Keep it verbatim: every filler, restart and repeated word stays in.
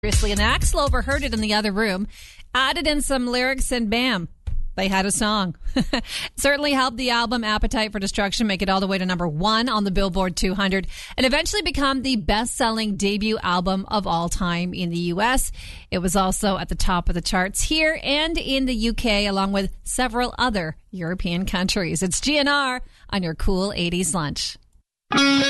Seriously, and Axl overheard it in the other room, added in some lyrics, and bam, they had a song. Certainly helped the album Appetite for Destruction make it all the way to number one on the Billboard two hundred and eventually become the best-selling debut album of all time in the U S. It was also at the top of the charts here and in the U K, along with several other European countries. It's G N R on your Cool eighties Lunch.